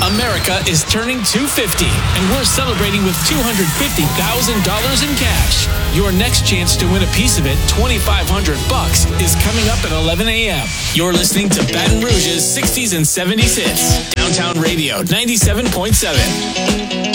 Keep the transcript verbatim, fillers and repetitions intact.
America is turning two hundred fifty, and we're celebrating with two hundred fifty thousand dollars in cash. Your next chance to win a piece of it, twenty-five hundred bucks, is coming up at eleven a.m. You're listening to Baton Rouge's sixties and seventies hits. Downtown Radio, ninety-seven point seven.